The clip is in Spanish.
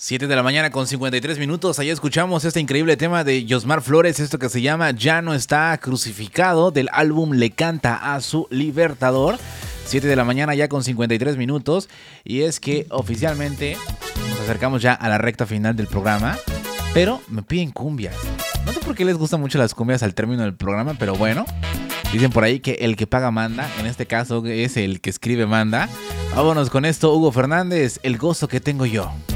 7 de la mañana con 53 minutos. Ahí escuchamos este increíble tema de Yosmar Flores, esto que se llama Ya no está crucificado, del álbum Le canta a su libertador. 7 de la mañana ya con 53 minutos. Y es que oficialmente nos acercamos ya a la recta final del programa, pero me piden cumbias. No sé por qué les gustan mucho las cumbias al término del programa, pero bueno, dicen por ahí que el que paga manda. En este caso es el que escribe manda. Vámonos con esto, Hugo Fernández, El gozo que tengo yo.